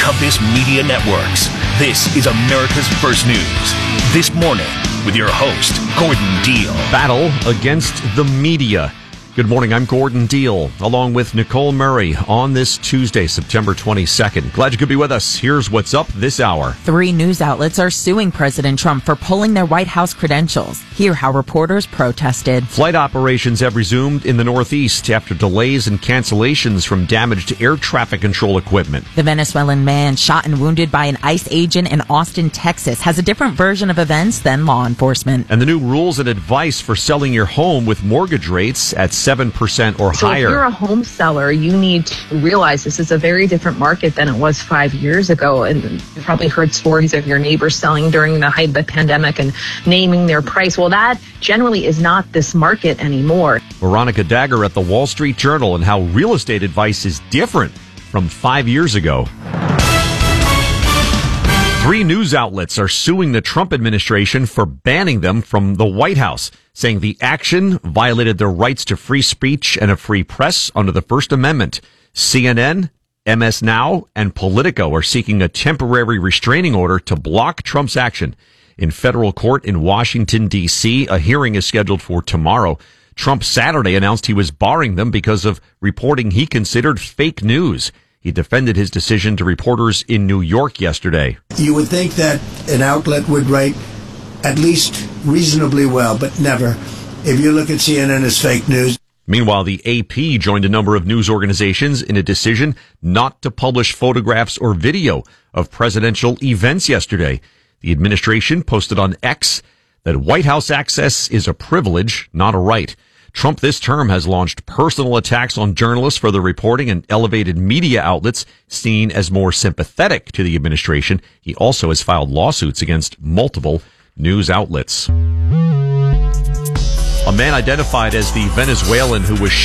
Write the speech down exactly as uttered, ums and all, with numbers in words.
Compass Media Networks. This is America's First News. This morning with your host, Gordon Deal. Battle against the media. Good morning, I'm Gordon Deal, along with Nicole Murray on this Tuesday, September twenty-second. Glad you could be with us. Here's what's up this hour. Three news outlets are suing President Trump for pulling their White House credentials. Hear how reporters protested. Flight operations have resumed in the Northeast after delays and cancellations from damaged air traffic control equipment. The Venezuelan man shot and wounded by an ICE agent in Austin, Texas, has a different version of events than law enforcement. And the new rules and advice for selling your home with mortgage rates at seven percent or so higher. So if you're a home seller, you need to realize this is a very different market than it was five years ago. And you've probably heard stories of your neighbors selling during the height of the pandemic and naming their price. Well, that generally is not this market anymore. Veronica Dagher at the Wall Street Journal and how real estate advice is different from five years ago. Three news outlets are suing the Trump administration for banning them from the White House, saying the action violated their rights to free speech and a free press under the First Amendment. C N N, M S Now, and Politico are seeking a temporary restraining order to block Trump's action. In federal court in Washington, D C, a hearing is scheduled for tomorrow. Trump Saturday announced he was barring them because of reporting he considered fake news. He defended his decision to reporters in New York yesterday. You would think that an outlet would write at least reasonably well, but never. If you look at C N N as fake news. Meanwhile, the A P joined a number of news organizations in a decision not to publish photographs or video of presidential events yesterday. The administration posted on X that White House access is a privilege, not a right. Trump this term has launched personal attacks on journalists for their reporting and elevated media outlets seen as more sympathetic to the administration. He also has filed lawsuits against multiple news outlets. A man identified as the Venezuelan who was